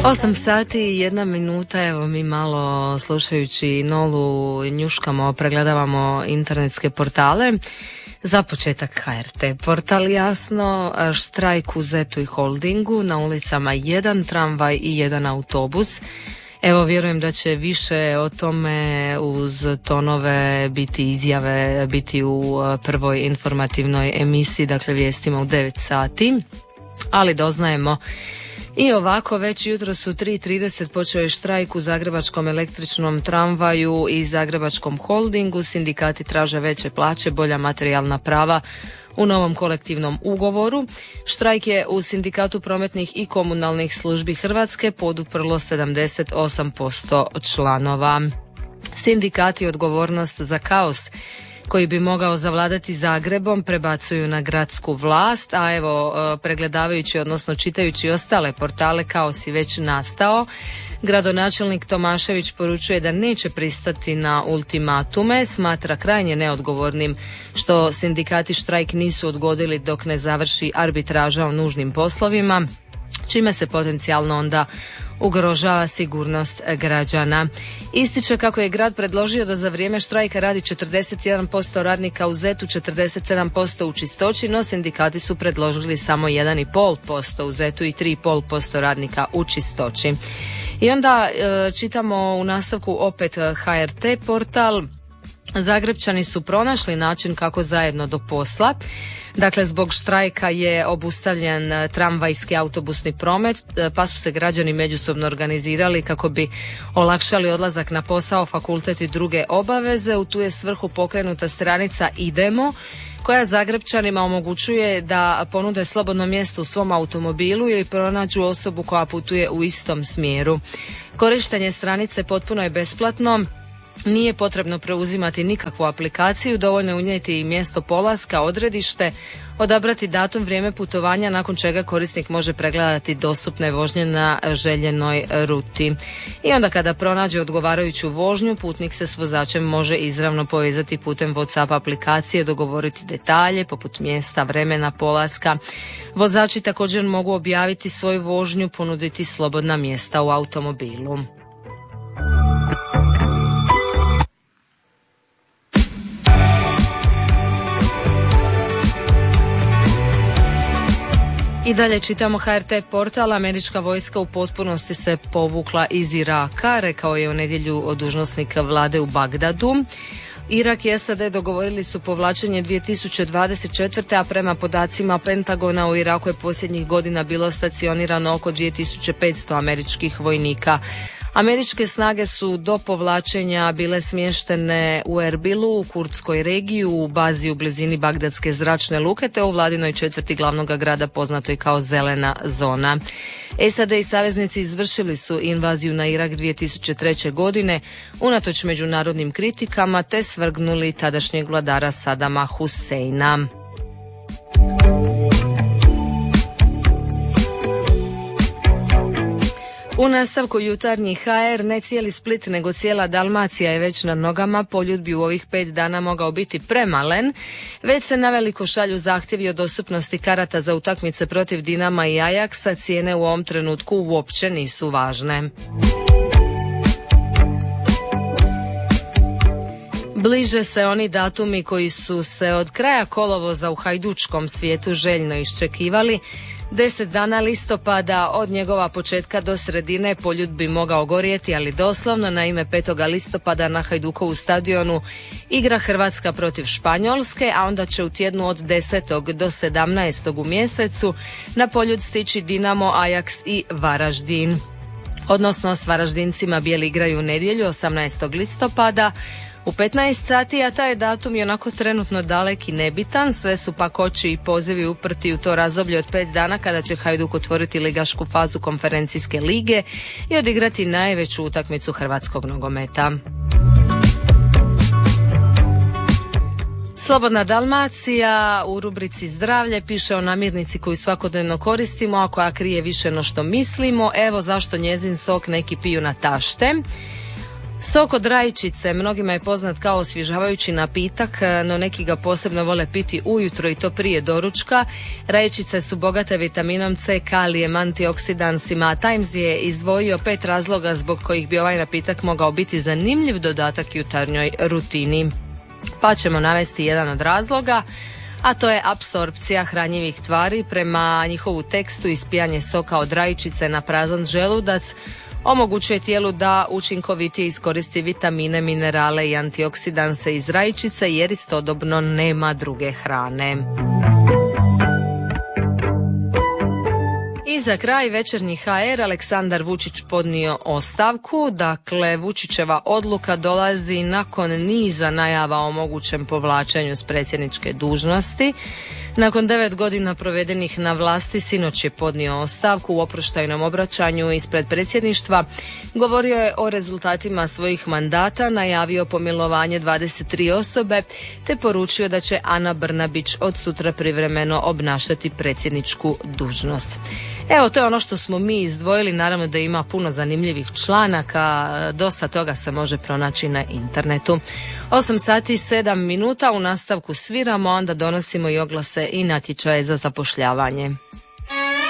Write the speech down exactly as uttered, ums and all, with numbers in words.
Osam sati i jedna minuta, evo mi malo slušajući Nolu njuškamo, pregledavamo internetske portale. Za početak H R T portal, jasno, štrajk u Zetu i Holdingu, na ulicama jedan tramvaj i jedan autobus. Evo, vjerujem da će više o tome uz tonove biti izjave, biti u prvoj informativnoj emisiji, dakle vijestima u devet sati, ali doznajemo i ovako, već jutros u tri i trideset počeo je štrajk u Zagrebačkom električnom tramvaju i Zagrebačkom holdingu. Sindikati traže veće plaće, bolja materijalna prava u novom kolektivnom ugovoru. Štrajk je u Sindikatu prometnih i komunalnih službi Hrvatske poduprlo sedamdeset osam posto članova. Sindikati odgovornost za kaos koji bi mogao zavladati Zagrebom prebacuju na gradsku vlast, a evo, pregledavajući, odnosno čitajući ostale portale, kaos je već nastao. Gradonačelnik Tomašević poručuje da neće pristati na ultimatume, smatra krajnje neodgovornim što sindikati štrajk nisu odgodili dok ne završi arbitraža o nužnim poslovima, čime se potencijalno onda ugrožava sigurnost građana. Ističe kako je grad predložio da za vrijeme štrajka radi četrdeset jedan posto radnika u Zetu, četrdeset sedam posto u Čistoći, no sindikati su predložili samo jedan i pol posto u Zetu i tri i pol posto radnika u Čistoći. I onda e, čitamo u nastavku opet H R T portal. Zagrepčani su pronašli način kako zajedno do posla. Dakle, zbog štrajka je obustavljen tramvajski autobusni promet, pa su se građani međusobno organizirali kako bi olakšali odlazak na posao, fakultet i druge obaveze. U tu je svrhu pokrenuta stranica Idemo, koja Zagrepčanima omogućuje da ponude slobodno mjesto u svom automobilu ili pronađu osobu koja putuje u istom smjeru. Korištenje stranice potpuno je besplatno. Nije potrebno preuzimati nikakvu aplikaciju, dovoljno je unijeti i mjesto polaska, odredište, odabrati datum, vrijeme putovanja, nakon čega korisnik može pregledati dostupne vožnje na željenoj ruti. I onda kada pronađe odgovarajuću vožnju, putnik se s vozačem može izravno povezati putem WhatsApp aplikacije, dogovoriti detalje poput mjesta, vremena polaska. Vozači također mogu objaviti svoju vožnju, ponuditi slobodna mjesta u automobilu. I dalje čitamo H R T portal. Američka vojska u potpunosti se povukla iz Iraka, rekao je u nedjelju dužnosnik vlade u Bagdadu. Irak i S A D dogovorili su povlačenje dvije tisuće dvadeset četvrte. a prema podacima Pentagona u Iraku je posljednjih godina bilo stacionirano oko dvije tisuće petsto američkih vojnika. Američke snage su do povlačenja bile smještene u Erbilu, u kurdskoj regiji, u bazi u blizini Bagdadske zračne luke, te u vladinoj četvrti glavnog grada poznatoj kao zelena zona. S A D i saveznici izvršili su invaziju na Irak dvije tisuće treće. godine, unatoč međunarodnim kritikama, te svrgnuli tadašnjeg vladara Sadama Huseina. U nastavku jutarnjih H R, ne cijeli Split nego cijela Dalmacija je već na nogama. Poljud bi u ovih pet dana mogao biti premalen. Već se naveliko šalju zahtjevi o dostupnosti karata za utakmice protiv Dinama i Ajaksa. Cijene u ovom trenutku uopće nisu važne. Bliže se oni datumi koji su se od kraja kolovoza u hajdučkom svijetu željno iščekivali. Deset dana listopada od njegova početka do sredine Poljud bi mogao gorjeti, ali doslovno. Naime, petoga listopada na Hajdukovu stadionu igra Hrvatska protiv Španjolske, a onda će u tjednu od desetog do sedamnaestog u mjesecu na Poljud stići Dinamo, Ajaks i Varaždin. Odnosno s Varaždincima bijeli igraju u nedjelju osamnaestog listopada u petnaest sati, a taj datum je onako trenutno dalek i nebitan. Sve su pak oči i pozivi uprti u to razdoblje od pet dana kada će Hajduk otvoriti ligašku fazu konferencijske lige i odigrati najveću utakmicu hrvatskog nogometa. Slobodna Dalmacija u rubrici Zdravlje piše o namirnici koju svakodnevno koristimo, a koja krije više no što mislimo. Evo zašto njezin sok neki piju na tašte. Sok od rajčice mnogima je poznat kao osvježavajući napitak, no neki ga posebno vole piti ujutro i to prije doručka. Rajčice su bogate vitaminom C, kalijem, antioksidansima, a Times je izdvojio pet razloga zbog kojih bi ovaj napitak mogao biti zanimljiv dodatak jutarnjoj rutini. Pa ćemo navesti jedan od razloga, a to je apsorpcija hranjivih tvari. Prema njihovu tekstu ispijanje soka od rajčice na prazan želudac omogućuje tijelu da učinkovitije iskoristi vitamine, minerale i antioksidanse iz rajčice jer istodobno nema druge hrane. I za kraj Večernji ha er, Aleksandar Vučić podnio ostavku. Dakle, Vučićeva odluka dolazi nakon niza najava o mogućem povlačenju s predsjedničke dužnosti. Nakon devet godina provedenih na vlasti, sinoć je podnio ostavku. U oproštajnom obraćanju ispred predsjedništva govorio je o rezultatima svojih mandata, najavio pomilovanje dvadeset tri osobe te poručio da će Ana Brnabić od sutra privremeno obnašati predsjedničku dužnost. Evo, to je ono što smo mi izdvojili, naravno da ima puno zanimljivih članaka, dosta toga se može pronaći na internetu. osam sati i sedam minuta, u nastavku sviramo, onda donosimo i oglase i natječaje za zapošljavanje.